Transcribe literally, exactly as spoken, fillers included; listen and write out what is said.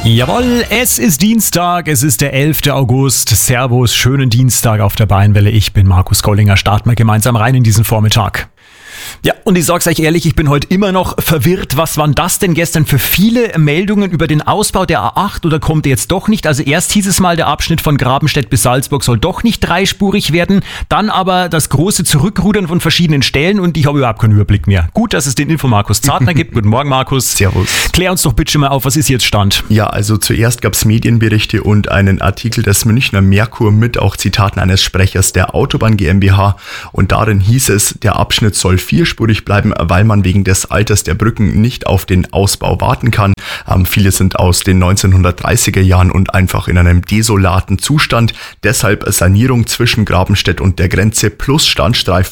Jawohl, es ist Dienstag, es ist der elfter August. Servus, schönen Dienstag auf der Bayernwelle. Ich bin Markus Gollinger, starten wir gemeinsam rein in diesen Vormittag. Ja, und ich sag's euch ehrlich, ich bin heute immer noch verwirrt. Was waren das denn gestern für viele Meldungen über den Ausbau der A acht oder kommt der jetzt doch nicht? Also erst hieß es mal, der Abschnitt von Grabenstedt bis Salzburg soll doch nicht dreispurig werden. Dann aber das große Zurückrudern von verschiedenen Stellen und ich habe überhaupt keinen Überblick mehr. Gut, dass es den Info Markus Zartner gibt. Guten Morgen, Markus. Servus. Klär uns doch bitte mal auf, was ist jetzt Stand? Ja, also zuerst gab's Medienberichte und einen Artikel des Münchner Merkur mit auch Zitaten eines Sprechers der Autobahn GmbH und darin hieß es, der Abschnitt soll vierspurig bleiben, weil man wegen des Alters der Brücken nicht auf den Ausbau warten kann. Ähm, viele sind aus den neunzehnhundertdreißiger Jahren und einfach in einem desolaten Zustand. Deshalb Sanierung zwischen Grabenstedt und der Grenze plus Standstreifen